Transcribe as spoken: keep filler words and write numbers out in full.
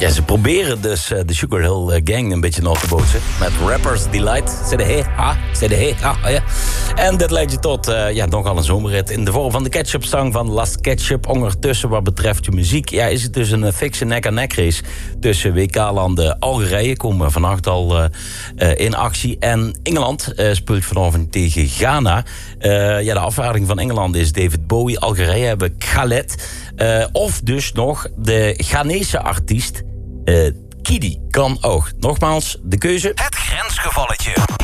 Ja, ze proberen dus uh, de Sugar Hill Gang een beetje nog te bootsen. Met Rappers Delight. C D H, ha, C D H, ha, oh ja. En dat leidt je tot uh, ja, nogal een zomerrit in de vorm van de Ketchup-song van Last Ketchup. Ondertussen wat betreft je muziek, ja, is het dus een fikse nek-aan-nek race tussen W K-landen Algerije. Komen vannacht al uh, uh, in actie. En Engeland uh, speelt vanavond tegen Ghana. Uh, ja, de afvaardiging van Engeland is David Bowie. Algerije hebben Khaled. Uh, of dus nog de Ghanese artiest uh, Kidi. Kan ook. Nogmaals, de keuze. Het grensgevalletje.